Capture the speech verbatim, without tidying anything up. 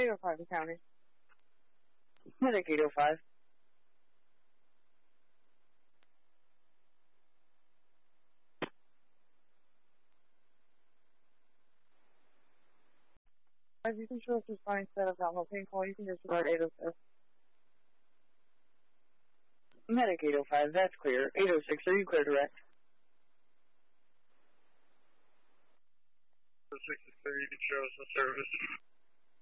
eight oh five in county. Medic eight oh five. If you can show us responding set of Alpha pain call, you can disregard eight oh six. Medic eight oh five, that's clear. eight oh six, are you clear direct? eight oh six is clear, you can show us the service.